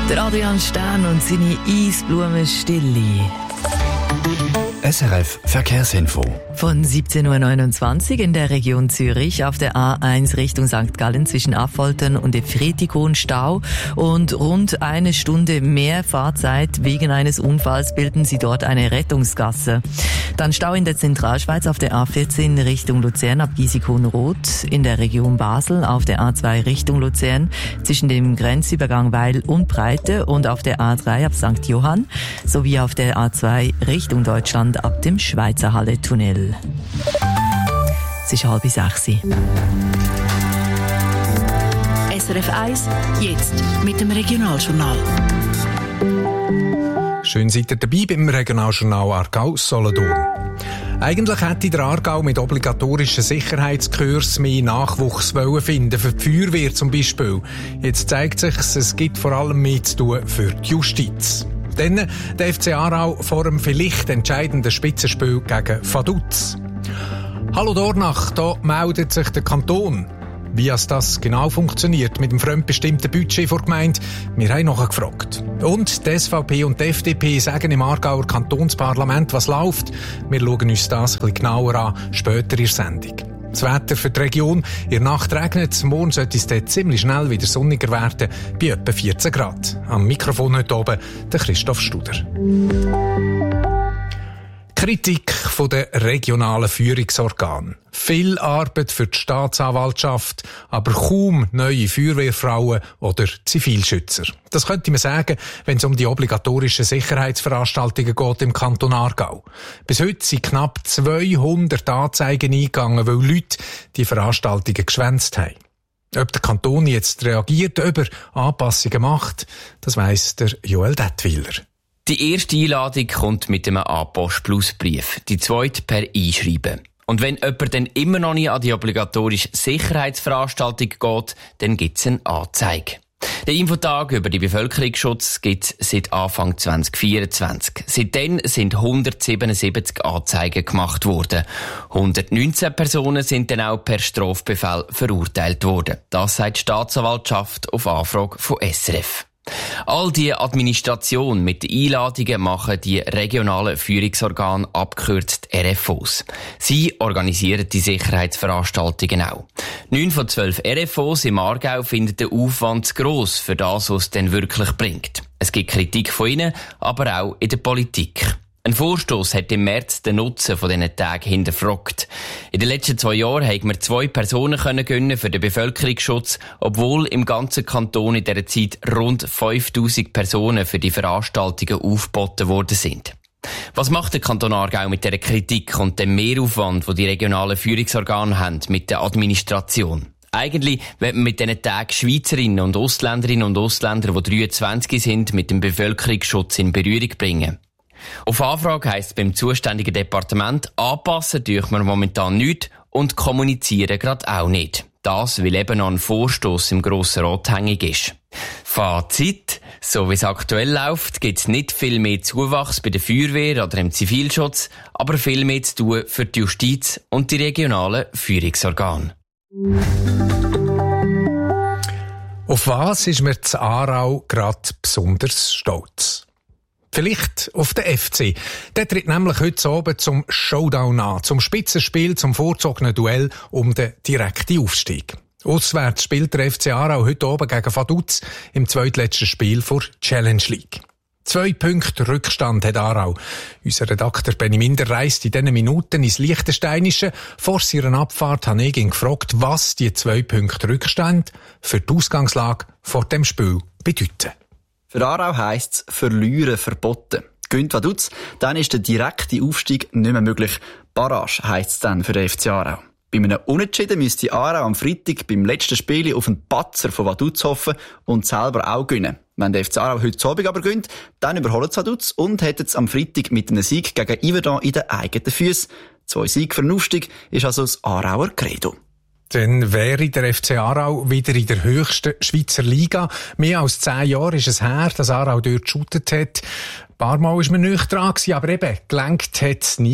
Der Adrian Stern und seine Eisblumenstille. SRF Verkehrsinfo. Von 17.29 Uhr in der Region Zürich auf der A1 Richtung St. Gallen zwischen Affoltern und Efretikon Stau und rund eine Stunde mehr Fahrzeit wegen eines Unfalls bilden sie dort eine Rettungsgasse. Dann Stau in der Zentralschweiz auf der A14 Richtung Luzern ab Giesikow-Roth, in der Region Basel auf der A2 Richtung Luzern zwischen dem Grenzübergang Weil und Breite und auf der A3 ab St. Johann sowie auf der A2 Richtung Deutschland ab dem Schweizer Halle-Tunnel. Es ist 5:30. SRF 1, jetzt mit dem Regionaljournal. Schön seid ihr dabei beim Regionaljournal Aargau-Solothurn. Eigentlich hätte der Aargau mit obligatorischen Sicherheitskurs mehr Nachwuchs finden für die Feuerwehr zum Beispiel. Jetzt zeigt sich, es gibt vor allem mehr zu tun für die Justiz. Dann der FC Aarau vor dem vielleicht entscheidenden Spitzenspiel gegen Vaduz. Hallo Dornach, da meldet sich der Kanton. Wie das genau funktioniert mit dem fremdbestimmten Budget vor der Gemeinde, wir haben nachher gefragt. Und die SVP und die FDP sagen im Aargauer Kantonsparlament, was läuft. Wir schauen uns das ein bisschen genauer an, später in der Sendung. Das Wetter für die Region. In der Nacht regnet es, morgen sollte es dann ziemlich schnell wieder sonniger werden, bei etwa 14 Grad. Am Mikrofon heute oben der Christoph Studer. Kritik von den regionalen Führungsorganen. Viel Arbeit für die Staatsanwaltschaft, aber kaum neue Feuerwehrfrauen oder Zivilschützer. Das könnte man sagen, wenn es um die obligatorischen Sicherheitsveranstaltungen geht im Kanton Aargau. Bis heute sind knapp 200 Anzeigen eingegangen, weil Leute die Veranstaltungen geschwänzt haben. Ob der Kanton jetzt reagiert, ob er Anpassungen macht, das weiss der Joel Dettwiller. Die erste Einladung kommt mit einem A-Post-Plus-Brief, die zweite per Einschreiben. Und wenn jemand dann immer noch nicht an die obligatorische Sicherheitsveranstaltung geht, dann gibt es eine Anzeige. Der Infotag über den Bevölkerungsschutz gibt es seit Anfang 2024. Seitdem sind 177 Anzeigen gemacht worden. 119 Personen sind dann auch per Strafbefehl verurteilt worden. Das sagt die Staatsanwaltschaft auf Anfrage von SRF. All die Administration mit den Einladungen machen die regionalen Führungsorgane, abgekürzt RFOs. Sie organisieren die Sicherheitsveranstaltungen auch. 9 von 12 RFOs im Aargau finden den Aufwand zu gross für das, was es denn wirklich bringt. Es gibt Kritik von ihnen, aber auch in der Politik. Ein Vorstoss hat im März den Nutzen von diesen Tagen hinterfragt. In den letzten 2 Jahren haben wir 2 Personen gönnen für den Bevölkerungsschutz, obwohl im ganzen Kanton in dieser Zeit rund 5000 Personen für die Veranstaltungen aufgeboten worden sind. Was macht der Kanton Aargau mit dieser Kritik und dem Mehraufwand, den die regionalen Führungsorgane haben mit der Administration? Eigentlich wird man mit diesen Tagen Schweizerinnen und Ausländerinnen und Ausländer, die 23 sind, mit dem Bevölkerungsschutz in Berührung bringen. Auf Anfrage heisst es beim zuständigen Departement, anpassen dürfen wir momentan nichts und kommunizieren gerade auch nicht. Das, weil eben noch ein Vorstoss im Grossen Rat hängig ist. Fazit: So wie es aktuell läuft, gibt es nicht viel mehr Zuwachs bei der Feuerwehr oder im Zivilschutz, aber viel mehr zu tun für die Justiz und die regionalen Führungsorgane. Auf was ist mir zu Aarau gerade besonders stolz? Vielleicht auf den FC. Der tritt nämlich heute Abend zum Showdown an, zum Spitzenspiel, zum vorzogenen Duell um den direkten Aufstieg. Auswärts spielt der FC Aarau heute Abend gegen Vaduz im zweitletzten Spiel vor Challenge League. 2 Punkte Rückstand hat Aarau. Unser Redakteur Benny Minder reist in diesen Minuten ins Liechtensteinische. Vor seiner Abfahrt habe ich ihn gefragt, was die 2 Punkte Rückstand für die Ausgangslage vor dem Spiel bedeuten. Für Aarau heisst es «Verlieren verboten». Gönnt Vaduz, dann ist der direkte Aufstieg nicht mehr möglich. Barrage heisst es dann für den FC Aarau. Bei einem Unentschieden müsste Aarau am Freitag beim letzten Spiel auf einen Patzer von Vaduz hoffen und selber auch gewinnen. Wenn der FC Aarau heute Abend aber gönnt, dann überholt es Vaduz und hätte es am Freitag mit einem Sieg gegen Yverdon in den eigenen Füßen. 2 Siege für den Aufstieg ist also das Aarauer Credo. Dann wäre der FC Aarau wieder in der höchsten Schweizer Liga. Mehr als 10 Jahre ist es her, dass Aarau dort geshootet hat. Ein paar Mal war man nicht dran gewesen, aber eben, gelenkt hat es nie.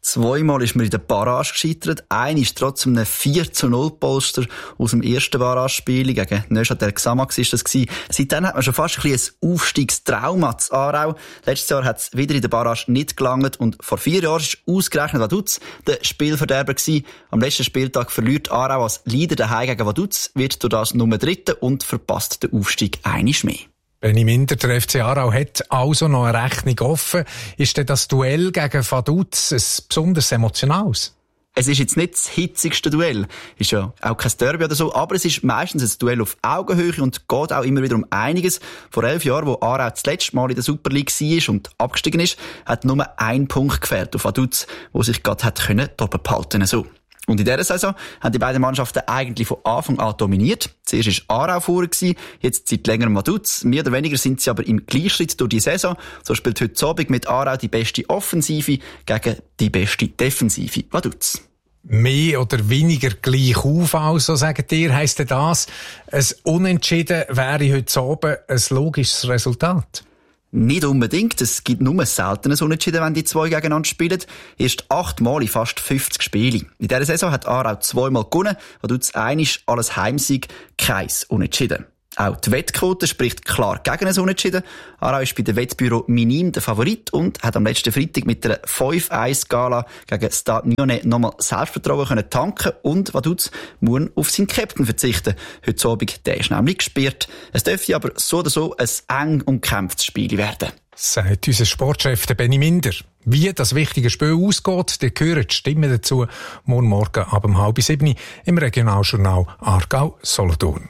Zweimal ist man in der Barrage gescheitert. Einer ist trotzdem ein 4-0-Polster aus dem ersten Barragespiel gegen Neuchâtel Xamax ist das gewesen. Seitdem hat man schon fast ein Aufstiegstrauma zu Aarau. Letztes Jahr hat es wieder in der Barrage nicht gelangt und vor 4 Jahren ist ausgerechnet Vaduz der Spielverderber gewesen. Am letzten Spieltag verliert Aarau als Leader daheim gegen Vaduz, wird durch das Nummer 3. und verpasst den Aufstieg einmal mehr. Benny Minder, der FC Aarau hat also noch eine Rechnung offen. Ist denn das Duell gegen Vaduz ein besonders emotionales? Es ist jetzt nicht das hitzigste Duell. Ist ja auch kein Derby oder so, aber es ist meistens ein Duell auf Augenhöhe und geht auch immer wieder um einiges. Vor 11 Jahren, wo Aarau das letzte Mal in der Super League war und abgestiegen ist, hat nur 1 Punkt gefehlt auf Vaduz, wo sich gerade hat doppelt behalten so. Und in dieser Saison haben die beiden Mannschaften eigentlich von Anfang an dominiert. Zuerst war Aarau vorne, jetzt seit längerem Vaduz. Mehr oder weniger sind sie aber im Gleichschritt durch die Saison. So spielt heute Abend mit Aarau die beste Offensive gegen die beste Defensive Vaduz. Mehr oder weniger gleich auf, also sagt ihr, heisst denn das, ein Unentschieden wäre heute Abend ein logisches Resultat? Nicht unbedingt. Es gibt nur selten ein Unentschieden, wenn die zwei gegeneinander spielen. Erst 8 Mal in fast 50 Spielen. In dieser Saison hat Aarau 2-mal gewonnen, Vaduz einmal alles Heimsieg, kein Unentschieden. Auch die Wettquote spricht klar gegen ein Unentschieden. Aarau ist bei dem Wettbüro Minim der Favorit und hat am letzten Freitag mit einer 5-1-Gala gegen Stade Lyonnais nochmal Selbstvertrauen können tanken und Vaduz muss auf seinen Captain verzichten. Heute Abend, der ist nämlich gesperrt. Es dürfte aber so oder so ein eng umkämpftes Spiel werden. Sagt unser Sportchef Benny Minder. Wie das wichtige Spiel ausgeht, die hören die Stimmen dazu morgen ab 6:30 im Regionaljournal Aargau-Solothurn.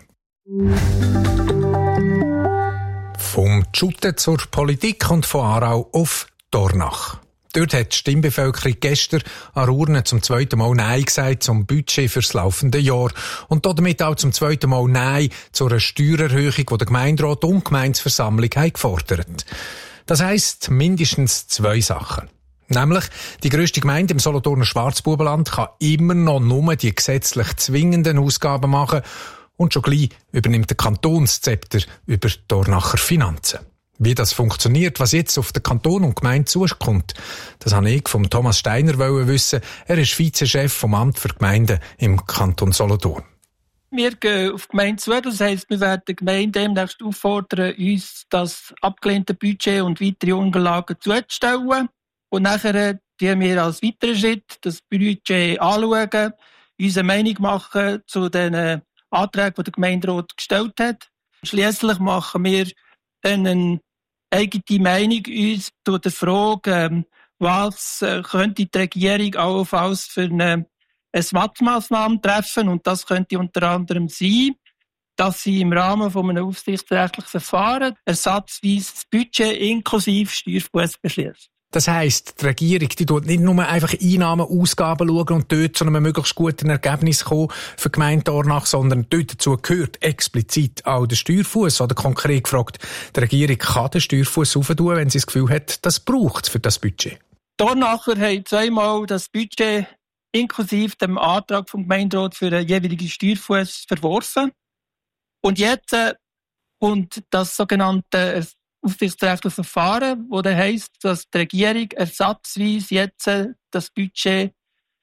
Vom Schutten zur Politik und von Aarau auf Dornach. Dort hat die Stimmbevölkerung gestern an der Urne zum 2. Mal Nein gesagt zum Budget fürs laufende Jahr und damit auch zum 2. Mal Nein zu einer Steuererhöhung, die der Gemeinderat und die Gemeindeversammlung haben gefordert. Das heisst mindestens 2 Sachen. Nämlich, die grösste Gemeinde im Solothurner Schwarzbubenland kann immer noch nur die gesetzlich zwingenden Ausgaben machen und schon gleich übernimmt der Kantonszepter über die Dornacher Finanzen. Wie das funktioniert, was jetzt auf den Kanton und Gemeinde zukommt, das habe ich von Thomas Steiner wissen. Er ist Vizechef vom Amt für Gemeinden im Kanton Solothurn. Wir gehen auf die Gemeinde zu, das heisst, wir werden die Gemeinde demnächst auffordern, uns das abgelehnte Budget und weitere Unterlagen zuzustellen. Und nachher tun wir als weiteren Schritt das Budget anschauen, unsere Meinung machen zu den Anträgen, die der Gemeinderat gestellt hat. Schliesslich machen wir eine eigene Meinung uns zu der Frage, was könnte die Regierung allenfalls für eine SWAT-Massnahme treffen. Und das könnte unter anderem sein, dass sie im Rahmen von einem aufsichtsrechtlichen Verfahren ersatzweise das Budget inklusive Steuerfuss beschließt. Das heisst, die Regierung, die tut nicht nur einfach Einnahmen, Ausgaben schauen und dort zu einem möglichst guten Ergebnis kommen für die Gemeinde Dornach, sondern dort dazu gehört explizit auch der Steuerfuss. Oder konkret gefragt, die Regierung kann den Steuerfuss aufentun, wenn sie das Gefühl hat, das braucht es für das Budget. Dornacher haben 2-mal das Budget inklusive dem Antrag vom Gemeinderat für einen jeweiligen Steuerfuss verworfen. Und jetzt kommt das sogenannte aufsichtsrechtliche Verfahren, wo dann heisst, dass die Regierung ersatzweise jetzt das Budget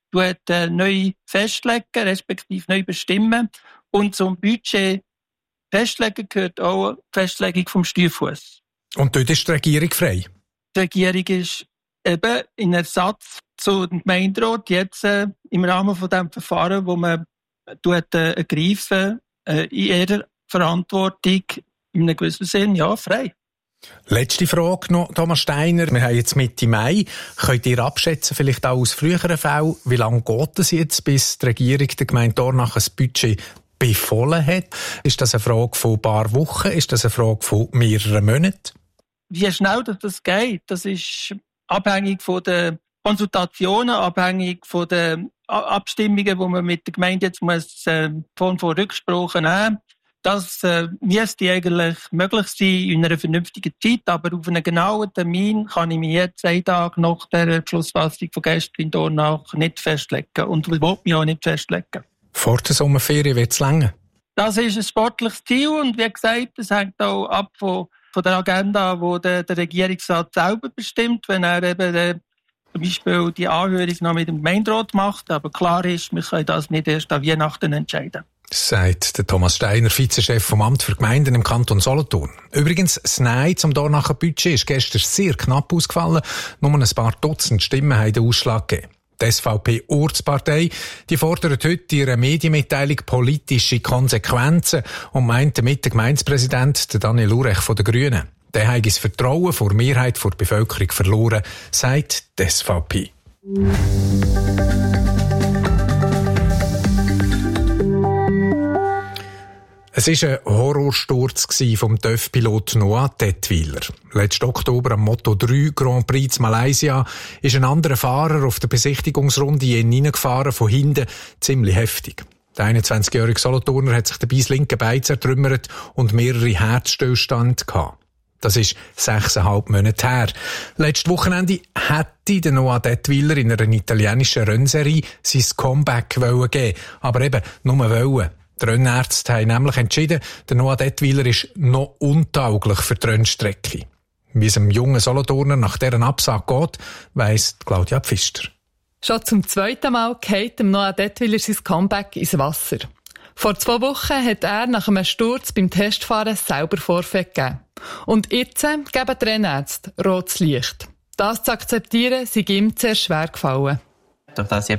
neu festlegen, respektive neu bestimmen. Und zum Budget festlegen gehört auch die Festlegung vom Steuerfuss. Und dort ist die Regierung frei? Die Regierung ist eben in Ersatz zu dem Gemeinderat jetzt im Rahmen von diesem Verfahren, wo man ergreifen, in ihrer Verantwortung in einem gewissen Sinn, ja, frei. Letzte Frage noch, Thomas Steiner. Wir haben jetzt Mitte Mai. Könnt ihr abschätzen, vielleicht auch aus früheren Fällen, wie lange geht es jetzt, bis die Regierung der Gemeinde Dornach ein Budget befohlen hat? Ist das eine Frage von ein paar Wochen? Ist das eine Frage von mehreren Monaten? Wie schnell das geht, das ist abhängig von den Konsultationen, abhängig von den Abstimmungen, die man mit der Gemeinde jetzt muss, von Rücksprache nehmen. Das müsste eigentlich möglich sein in einer vernünftigen Zeit, aber auf einen genauen Termin kann ich mich jetzt einen Tag nach der Beschlussfassung von gestern in Dornach nicht festlegen und will mich auch nicht festlegen. Vor der Sommerferien wird es länger? Das ist ein sportliches Ziel und wie gesagt, es hängt auch ab von der Agenda, die der Regierungsrat selber bestimmt, wenn er eben zum Beispiel die Anhörung noch mit dem Gemeinderat macht. Aber klar ist, wir können das nicht erst an Weihnachten entscheiden. Sagt der Thomas Steiner, Vizechef vom Amt für Gemeinden im Kanton Solothurn. Übrigens, das Nein zum Dornacher Budget ist gestern sehr knapp ausgefallen. Nur ein paar Dutzend Stimmen haben den Ausschlag gegeben. Die SVP-Ortspartei, die fordert heute in ihrer Medienmitteilung politische Konsequenzen und meint damit der Gemeindepräsident, der Daniel Urech von den Grünen. Der hat das Vertrauen vor der Mehrheit der Bevölkerung verloren, sagt die SVP. Es war ein Horrorsturz vom TÜV-Pilot Noah Detwiler. Letzten Oktober am Moto3 Grand Prix zu Malaysia ist ein anderer Fahrer auf der Besichtigungsrunde in ihn hineingefahren, von hinten, ziemlich heftig. Der 21-jährige Solothurner hat sich dabei das linke Bein zertrümmert und mehrere Herzstillstände gehabt. Das ist 6,5 Monate her. Letztes Wochenende hätte der Noah Detwiler in einer italienischen Rennserie sein Comeback geben, aber eben nur wollen. Die Rennärzte haben nämlich entschieden, der Noah Detwiler ist noch untauglich für die Rennstrecke. Wie es einem jungen Solothurner nach deren Absage geht, weiss Claudia Pfister. Schon zum zweiten Mal geht dem Noah Detwiler sein Comeback ins Wasser. Vor 2 Wochen hat er nach einem Sturz beim Testfahren selber Vorfeld gegeben. Und jetzt geben die Rennärzte rotes Licht. Das zu akzeptieren, sei ihm sehr schwer gefallen. Durch das ich